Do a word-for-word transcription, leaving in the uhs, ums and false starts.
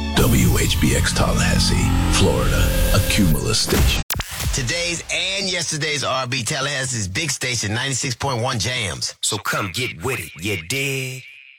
W H B X Tallahassee, Florida, a Cumulus station. Today's and yesterday's R and B Tallahassee's big station, ninety-six point one Jams. So come get with it, you dig?